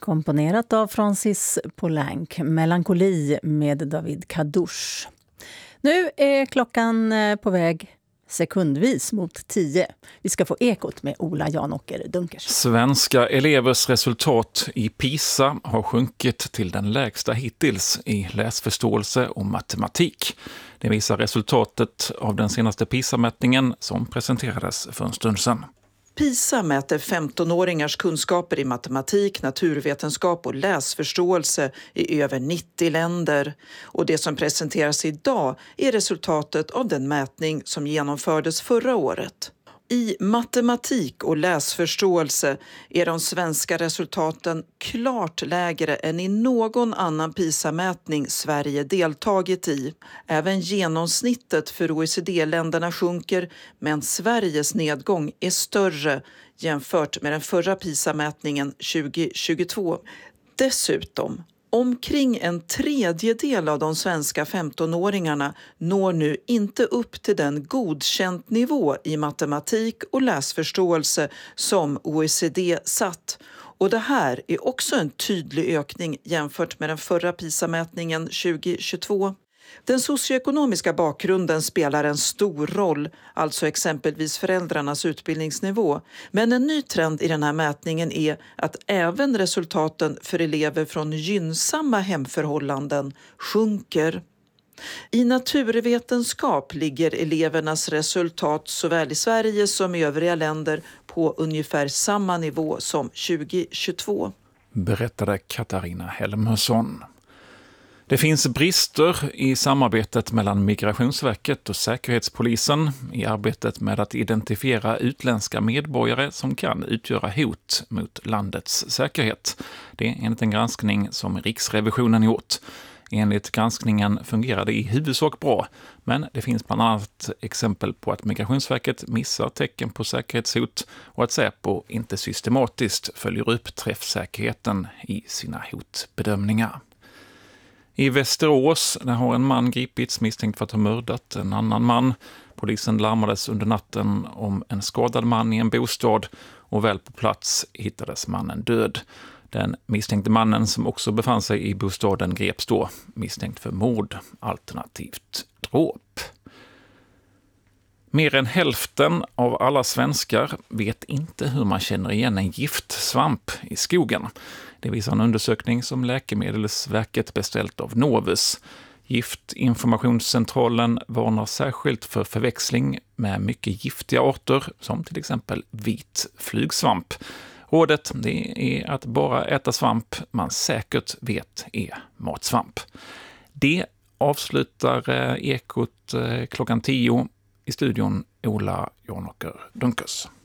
Komponerat av Francis Poulenc, Melankoli med David Kadouche. Nu är klockan på väg sekundvis mot 10. Vi ska få ekot med Ola Janåker Dunkers. Svenska elevers resultat i PISA har sjunkit till den lägsta hittills i läsförståelse och matematik. Det visar resultatet av den senaste PISA-mätningen som presenterades för en stund sedan. PISA mäter 15-åringars kunskaper i matematik, naturvetenskap och läsförståelse i över 90 länder. Och det som presenteras idag är resultatet av den mätning som genomfördes förra året. I matematik och läsförståelse är de svenska resultaten klart lägre än i någon annan PISA-mätning Sverige deltagit i. Även genomsnittet för OECD-länderna sjunker, men Sveriges nedgång är större jämfört med den förra PISA-mätningen 2022. Dessutom, omkring en tredjedel av de svenska 15-åringarna når nu inte upp till den godkänt nivå i matematik och läsförståelse som OECD satt. Och det här är också en tydlig ökning jämfört med den förra PISA-mätningen 2022. Den socioekonomiska bakgrunden spelar en stor roll, alltså exempelvis föräldrarnas utbildningsnivå. Men en ny trend i den här mätningen är att även resultaten för elever från gynnsamma hemförhållanden sjunker. I naturvetenskap ligger elevernas resultat såväl i Sverige som i övriga länder på ungefär samma nivå som 2022. Berättade Katarina Helmersson. Det finns brister i samarbetet mellan Migrationsverket och Säkerhetspolisen i arbetet med att identifiera utländska medborgare som kan utgöra hot mot landets säkerhet. Det är enligt en granskning som Riksrevisionen gjort. Enligt granskningen fungerar det i huvudsak bra, men det finns bland annat exempel på att Migrationsverket missar tecken på säkerhetshot och att Säpo inte systematiskt följer upp träffsäkerheten i sina hotbedömningar. I Västerås där har en man gripits misstänkt för att ha mördat en annan man. Polisen larmades under natten om en skadad man i en bostad och väl på plats hittades mannen död. Den misstänkte mannen som också befann sig i bostaden greps då misstänkt för mord alternativt dråp. Mer än hälften av alla svenskar vet inte hur man känner igen en giftsvamp i skogen. Det visar en undersökning som Läkemedelsverket beställt av Novus. Giftinformationscentralen varnar särskilt för förväxling med mycket giftiga arter som till exempel vit flygsvamp. Rådet det är att bara äta svamp man säkert vet är matsvamp. Det avslutar ekot klockan 10 i studion Ola Janåker Dunkers.